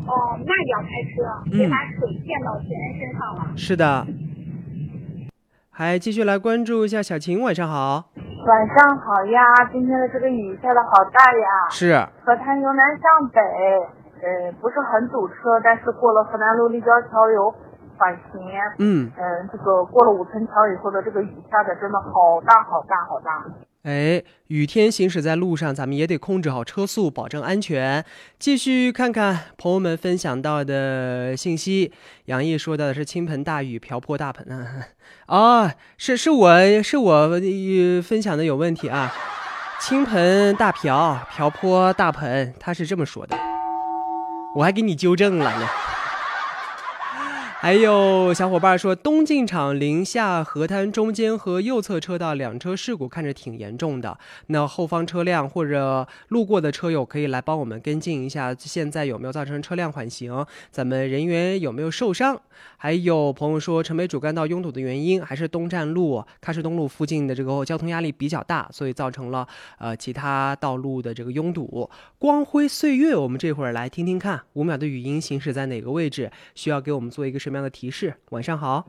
哦，那也要开车，别把水溅到别人身上了。 是的。还继续来关注一下小晴，晚上好。 晚上好呀，今天的这个雨下的好大呀。 是。 河滩由南向北，不是很堵车，但是过了河南路立交桥有缓行。这个过了5层桥以后的这个雨下的真的好大好大好大。 雨天行驶在路上，咱们也得控制好车速，保证安全。继续看看朋友们分享到的信息。杨毅说到的是倾盆大雨，瓢泼大盆是我分享的有问题啊。倾盆大瓢，瓢泼大盆，他是这么说的，我还给你纠正了呢。还有小伙伴说，东进场临下河滩中间和右侧车道2车事故看着挺严重的，那后方车辆或者路过的车友可以来帮我们跟进一下，现在有没有造成车辆缓行，咱们人员有没有受伤。还有朋友说，城北主干道拥堵的原因还是东站路、喀什东路附近的这个交通压力比较大，所以造成了其他道路的这个拥堵。光辉岁月，我们这会儿来听听看5秒的语音行驶在哪个位置，需要给我们做一个什么样的提示。晚上好。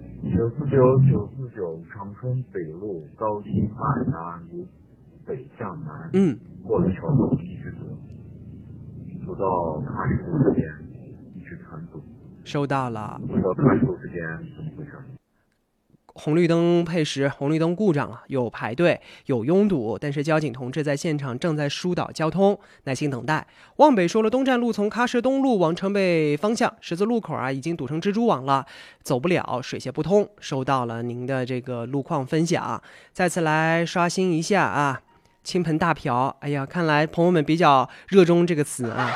949长春北路高新马达由北向南，过了桥头一直走到喀什路这边一直全堵。 收到了。 不知道喀什路这边怎么回事？ 红绿灯配时，红绿灯故障了，有排队，有拥堵，但是交警同志在现场正在疏导交通，耐心等待。望北说了，东站路从喀什东路往城北方向十字路口已经堵成蜘蛛网了，走不了，水泄不通。收到了您的这个路况分享，再次来刷新一下啊，倾盆大瓢。哎呀，看来朋友们比较热衷这个词啊。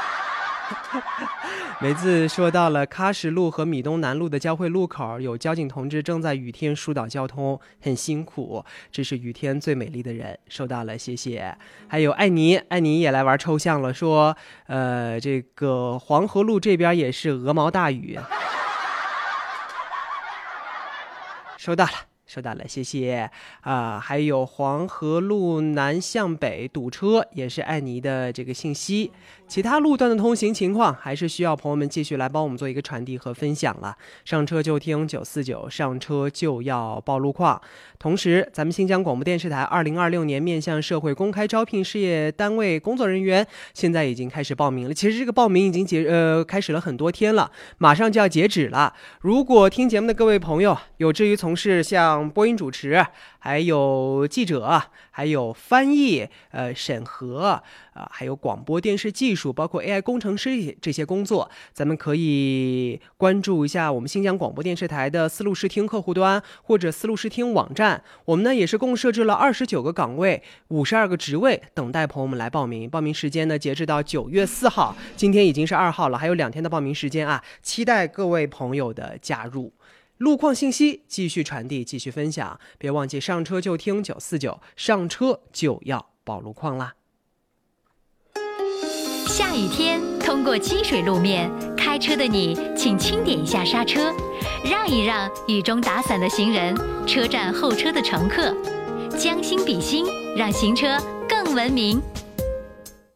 梅子说到了喀什路和米东南路的交汇路口，有交警同志正在雨天疏导交通，很辛苦，这是雨天最美丽的人。收到了，谢谢。还有艾妮也来玩抽象了，说这个黄河路这边也是鹅毛大雨。收到了，谢谢还有黄河路南向北堵车，也是艾妮的这个信息。其他路段的通行情况还是需要朋友们继续来帮我们做一个传递和分享了。上车就听949，上车就要报路况。同时，咱们新疆广播电视台2026年面向社会公开招聘事业单位工作人员现在已经开始报名了。其实这个报名已经开始了很多天了，马上就要截止了。如果听节目的各位朋友有志于从事像播音主持，还有记者，还有翻译、审核还有广播电视技术，包括 AI 工程师这些工作，咱们可以关注一下我们新疆广播电视台的丝路视听客户端或者丝路视听网站。我们呢也是共设置了29个岗位，52个职位，等待朋友们来报名。报名时间呢截止到9月4号，今天已经是2号了，还有2天的报名时间啊，期待各位朋友的加入。路况信息继续传递，继续分享，别忘记上车就听949，上车就要报路况啦。 下雨天通过积水路面，开车的你请轻点一下刹车，让一让雨中打伞的行人，车站候车的乘客，将心比心，让行车更文明。